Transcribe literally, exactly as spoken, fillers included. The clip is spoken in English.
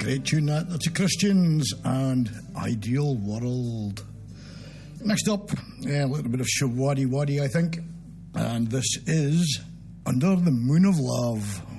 Great tune that. That's the Christians and Ideal World. Next up, yeah, a little bit of Shawaddy Waddy, I think. And this is Under the Moon of Love.